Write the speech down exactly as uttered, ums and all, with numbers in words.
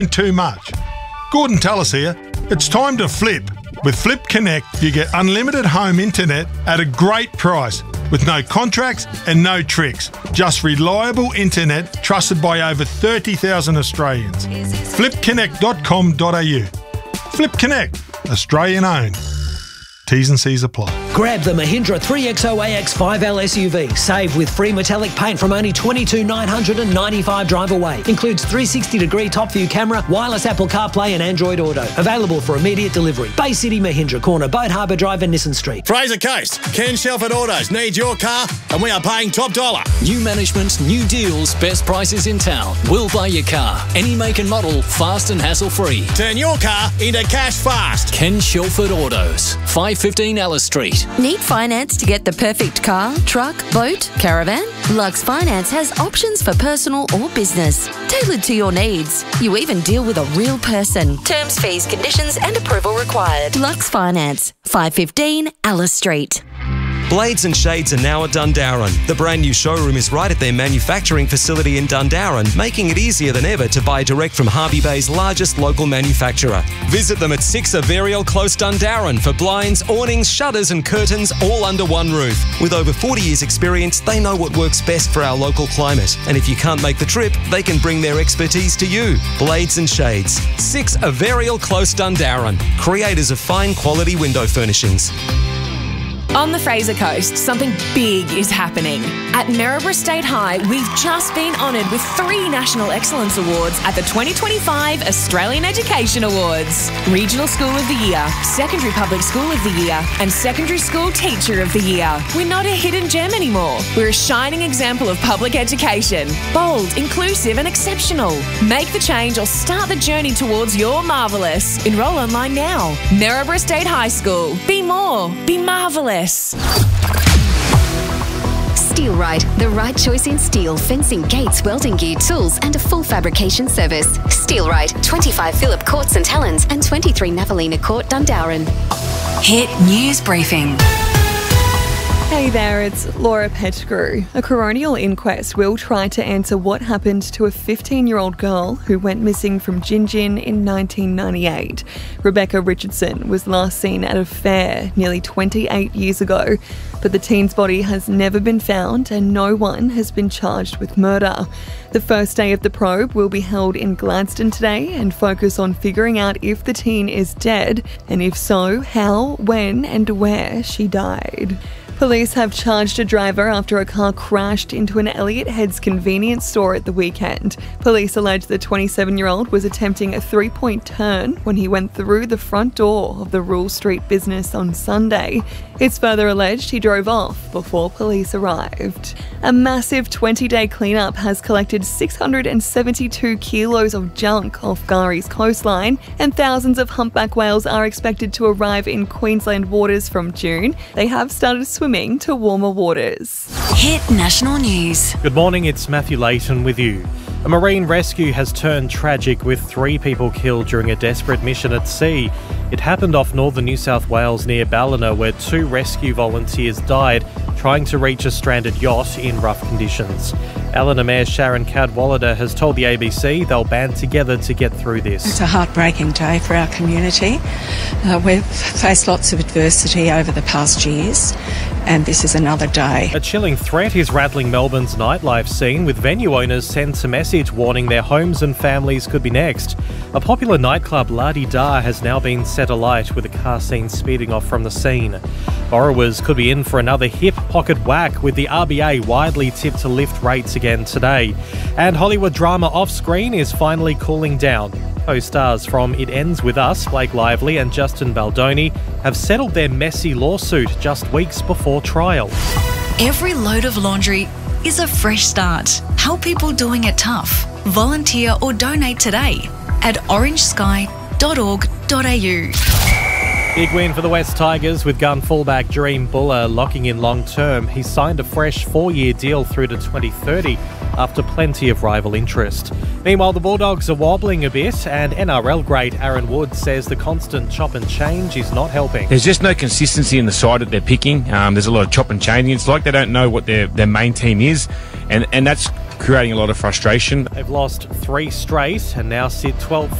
too much. Gordon Tallis here. It's time to flip. With Flip Connect, you get unlimited home internet at a great price with no contracts and no tricks. Just reliable internet trusted by over thirty thousand Australians. flip connect dot com dot a u. Flip Connect, Australian owned. T's and C's apply. Grab the Mahindra three X zero A X five L S U V. Save with free metallic paint from only twenty-two thousand nine hundred ninety-five drive away. Includes three sixty degree top view camera, wireless Apple CarPlay and Android Auto. Available for immediate delivery. Bay City Mahindra, corner Boat Harbour Drive and Nissan Street. Fraser Coast, Ken Shelford Autos needs your car and we are paying top dollar. New management, new deals, best prices in town. We'll buy your car. Any make and model, fast and hassle-free. Turn your car into cash fast. Ken Shelford Autos, five fifteen Alice Street. Need finance to get the perfect car, truck, boat, caravan? Lux Finance has options for personal or business, tailored to your needs. You even deal with a real person. Terms, fees, conditions and approval required. Lux Finance, five fifteen Alice Street. Blades and Shades are now at Dundarren. The brand new showroom is right at their manufacturing facility in Dundarren, making it easier than ever to buy direct from Hervey Bay's largest local manufacturer. Visit them at six Averial Close, Dundarren for blinds, awnings, shutters and curtains all under one roof. With over forty years experience, they know what works best for our local climate. And if you can't make the trip, they can bring their expertise to you. Blades and Shades. six Averial Close, Dundarren. Creators of fine quality window furnishings. On the Fraser Coast, something big is happening. At Maryborough State High, we've just been honoured with three National Excellence Awards at the twenty twenty-five Australian Education Awards. Regional School of the Year, Secondary Public School of the Year, and Secondary School Teacher of the Year. We're not a hidden gem anymore. We're a shining example of public education. Bold, inclusive and exceptional. Make the change or start the journey towards your marvellous. Enrol online now. Maryborough State High School. Be more. Be marvellous. Steelrite, the right choice in steel, fencing, gates, welding gear, tools and a full fabrication service. Steelrite, twenty-five Phillip Court St Helens and twenty-three Navalina Court, Dundarren. Hit News Briefing. Hey there, it's Laura Pettigrew. A coronial inquest will try to answer what happened to a fifteen-year-old girl who went missing from Gin Gin in nineteen ninety-eight. Rebecca Richardson was last seen at a fair nearly twenty-eight years ago, but the teen's body has never been found and no one has been charged with murder. The first day of the probe will be held in Gladstone today and focus on figuring out if the teen is dead, and if so, how, when and where she died. Police have charged a driver after a car crashed into an Elliott Heads convenience store at the weekend. Police allege the twenty-seven-year-old was attempting a three-point turn when he went through the front door of the Rule Street business on Sunday. It's further alleged he drove off before police arrived. A massive twenty-day cleanup has collected six hundred seventy-two kilos of junk off Gary's coastline, and thousands of humpback whales are expected to arrive in Queensland waters from June. They have started swimming to warmer waters. Hit National News. Good morning, it's Matthew Layton with you. A marine rescue has turned tragic with three people killed during a desperate mission at sea. It happened off northern New South Wales near Ballina, where two rescue volunteers died trying to reach a stranded yacht in rough conditions. Eleanor Mayor Sharon Cadwallader has told the A B C they'll band together to get through this. It's a heartbreaking day for our community. Uh, we've faced lots of adversity over the past years, and this is another day. A chilling threat is rattling Melbourne's nightlife scene, with venue owners sent a message warning their homes and families could be next. A popular nightclub, La Di Da, has now been set alight with a car seen speeding off from the scene. Borrowers could be in for another hip pocket whack, with the R B A widely tipped to lift rates again today. And Hollywood drama off-screen is finally cooling down. Co-stars from It Ends With Us, Blake Lively and Justin Baldoni, have settled their messy lawsuit just weeks before trial. Every load of laundry is a fresh start. Help people doing it tough. Volunteer or donate today at orange sky dot org dot a u. Big win for the West Tigers, with gun fullback Dream Buller locking in long term. He signed a fresh four-year deal through to twenty thirty after plenty of rival interest. Meanwhile, the Bulldogs are wobbling a bit, and N R L great Aaron Wood says the constant chop and change is not helping. There's just no consistency in the side that they're picking. Um, there's a lot of chop and changing. It's like they don't know what their, their main team is, and, and that's creating a lot of frustration. They've lost three straight and now sit twelfth